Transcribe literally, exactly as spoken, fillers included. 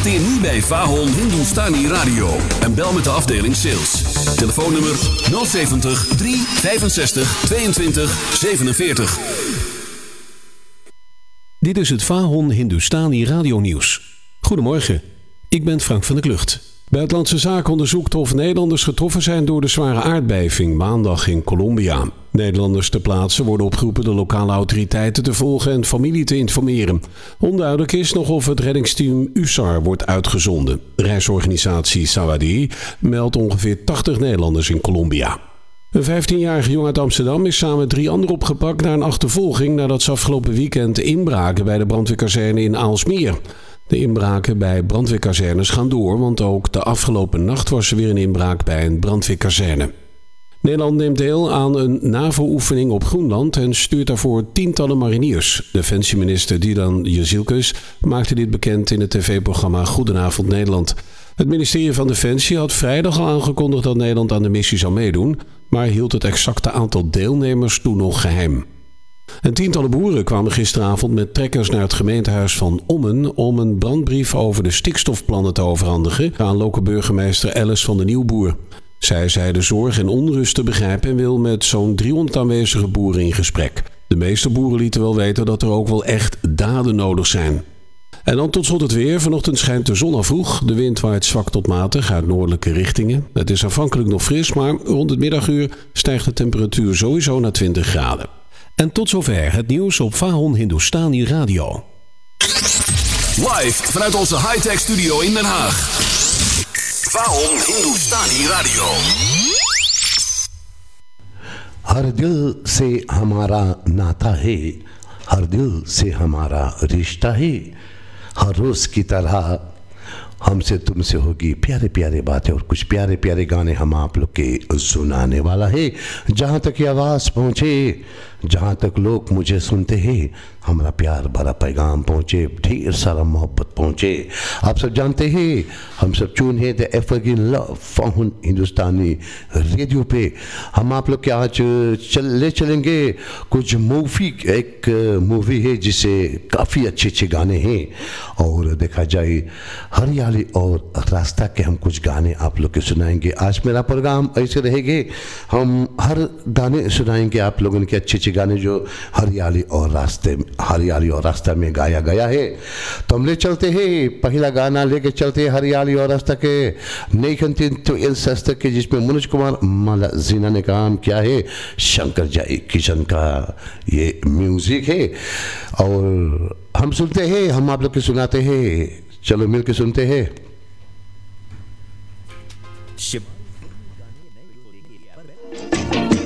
Solliciteer nu bij Vahon Hindustani Radio en bel met de afdeling sales. Telefoonnummer nul zeventig, drie vijfenzestig, tweeëntwintig, zevenenveertig. Dit is het Vahon Hindustani Radio Nieuws. Goedemorgen, ik ben Frank van der Klucht. Buitenlandse Zaken onderzoekt of Nederlanders getroffen zijn door de zware aardbeving maandag in Colombia. Nederlanders ter plaatse worden opgeroepen de lokale autoriteiten te volgen en familie te informeren. Onduidelijk is nog of het reddingsteam U S A R wordt uitgezonden. Reisorganisatie Sawadee meldt ongeveer tachtig Nederlanders in Colombia. Een vijftienjarige jongen uit Amsterdam is samen met drie anderen opgepakt na een achtervolging nadat ze afgelopen weekend inbraken bij de brandweerkazerne in Aalsmeer. De inbraken bij brandweerkazernes gaan door, want ook de afgelopen nacht was er weer een inbraak bij een brandweerkazerne. Nederland neemt deel aan een NAVO-oefening op Groenland en stuurt daarvoor tientallen mariniers. Defensieminister Dilan Jezielkus maakte dit bekend in het tv-programma Goedenavond Nederland. Het ministerie van Defensie had vrijdag al aangekondigd dat Nederland aan de missie zou meedoen, maar hield het exacte aantal deelnemers toen nog geheim. En tientallen boeren kwamen gisteravond met trekkers naar het gemeentehuis van Ommen om een brandbrief over de stikstofplannen te overhandigen aan lokale burgemeester Alice van de Nieuwboer. Zij zei de zorg en onrust te begrijpen en wil met zo'n driehonderd aanwezige boeren in gesprek. De meeste boeren lieten wel weten dat er ook wel echt daden nodig zijn. En dan tot slot het weer. Vanochtend schijnt de zon al vroeg. De wind waait zwak tot matig uit noordelijke richtingen. Het is aanvankelijk nog fris, maar rond het middaguur stijgt de temperatuur sowieso naar twintig graden. En tot zover het nieuws op Vahon Hindustani Radio. Live vanuit onze high-tech studio in Den Haag. Vahon Hindustani Radio. हर दिल से हमारा नाता है, हर दिल से हमारा रिश्ता है, हर रोज की तरह हमसे तुमसे होगी प्यारे प्यारे बातें और कुछ प्यारे प्यारे गाने हम आप लोग के सुनाने वाला है। जहाँ तक ये आवाज़ पहुँचे, जहाँ तक लोग मुझे सुनते हैं, हमारा प्यार भरा पैगाम पहुँचे, ढेर सारा मोहब्बत पहुँचे। आप सब जानते हैं हम सब चून है द एवरग्रीन लव फाहुन हिंदुस्तानी रेडियो पे। हम आप लोग के आज चल ले चलेंगे कुछ मूवी, एक मूवी है जिसे काफ़ी अच्छे अच्छे गाने हैं और देखा जाए हरियाली और रास्ता के हम कुछ गाने आप लोग के सुनाएंगे। आज मेरा प्रोग्राम ऐसे रहेंगे, हम हर गाने सुनाएंगे आप लोगों के अच्छे अच्छे गाने जो हरियाली और रास्ते हरियाली और रास्ता में गाया गया है। तो हम ले चलते हैं, पहला गाना लेके चलते हैं हरियाली और रास्ता के नेकंतिन तो इन सस्ते के जिसमें मनोज कुमार माला जीना ने काम किया है। शंकर जय किशन का ये म्यूजिक है और हम सुनते हैं, हम आप लोग के सुनाते हैं। चलो मिल के सुनते हैं। शिव